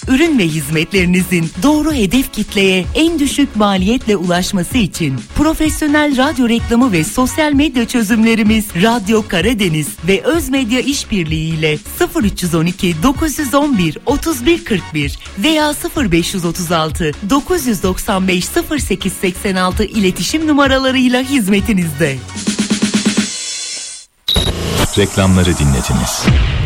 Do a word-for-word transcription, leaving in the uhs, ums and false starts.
ürün ve hizmetlerinizin doğru hedef kitleye en düşük maliyetle ulaşması için profesyonel radyo reklamı ve sosyal medya çözümlerimiz Radyo Karadeniz ve Özmedya İşbirliği ile sıfır üç on iki dokuz yüz on bir otuz bir kırk bir veya sıfır beş otuz altı dokuz doksan beş sıfır sekiz seksen altı iletişim numaralarıyla hizmetinizde. Reklamları dinlediniz.